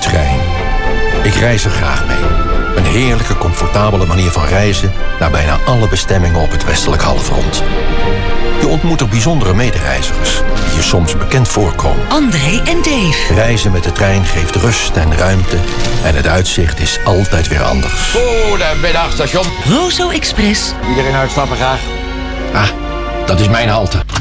trein. Ik reis er graag mee. Een heerlijke, comfortabele manier van reizen naar bijna alle bestemmingen op het westelijk halfrond. Je ontmoet er bijzondere medereizigers die je soms bekend voorkomen. André en Dave. Reizen met de trein geeft rust en ruimte en het uitzicht is altijd weer anders. Goedemiddag, station. Rozo Express. Iedereen uitstappen graag. Ah, dat is mijn halte.